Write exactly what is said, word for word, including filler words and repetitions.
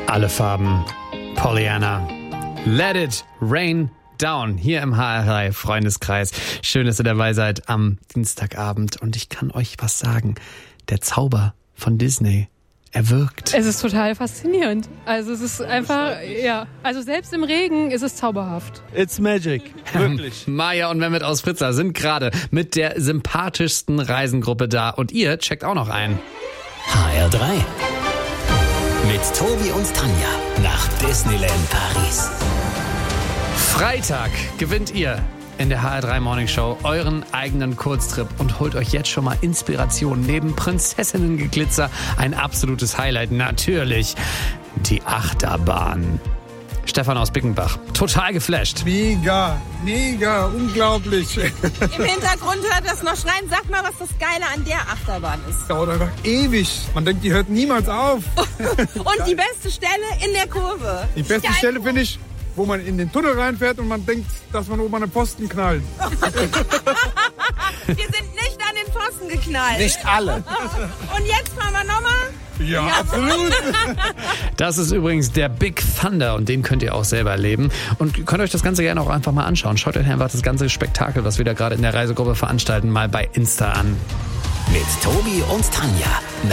Alle Farben. Pollyanna. Let it rain down. Hier im H R drei Freundeskreis. Schön, dass ihr dabei seid am Dienstagabend. Und ich kann euch was sagen. Der Zauber von Disney, er wirkt. Es ist total faszinierend. Also es ist einfach, ja, also selbst im Regen ist es zauberhaft. It's magic, wirklich. Maja und Mehmet aus Fritza sind gerade mit der sympathischsten Reisengruppe da. Und ihr checkt auch noch ein. H R drei. Mit Tobi und Tanja nach Disneyland Paris. Freitag gewinnt ihr in der H R drei Morning Show euren eigenen Kurztrip und holt euch jetzt schon mal Inspiration. Neben Prinzessinnengeglitzer ein absolutes Highlight natürlich die Achterbahn. Stefan aus Bickenbach, total geflasht. Mega, mega, unglaublich. Im Hintergrund hört das noch schreien. Sag mal, was das Geile an der Achterbahn ist. Dauert einfach ewig. Man denkt, die hört niemals auf. Und die beste Stelle in der Kurve. Die beste Geil. Stelle finde ich, wo man in den Tunnel reinfährt und man denkt, dass man oben an den Pfosten knallt. Wir sind nicht an den Pfosten geknallt. Nicht alle. Und jetzt fahren wir nochmal. Ja, absolut. Das ist übrigens der Big Thunder und den könnt ihr auch selber erleben. Und könnt euch das Ganze gerne auch einfach mal anschauen. Schaut euch einfach das ganze Spektakel, was wir da gerade in der Reisegruppe veranstalten, mal bei Insta an. Mit Tobi und Tanja